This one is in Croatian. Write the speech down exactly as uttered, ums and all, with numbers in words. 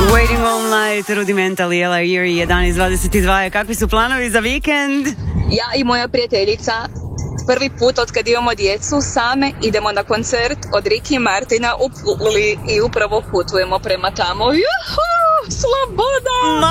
Waiting all night, Rudimental, Ella Erie, jedanaest dvadeset dva. Kakvi su planovi za vikend? Ja i moja prijateljica prvi put od kad imamo djecu same idemo na koncert od Ricky Martina u Puli i upravo putujemo prema tamo. Juhu! Sloboda!